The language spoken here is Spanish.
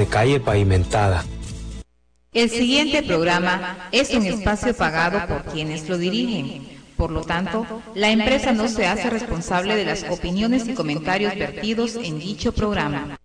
calle pavimentada. El siguiente programa es un espacio pagado por quienes lo dirigen. Por lo tanto, la empresa no se hace responsable de las opiniones y comentarios vertidos en dicho programa.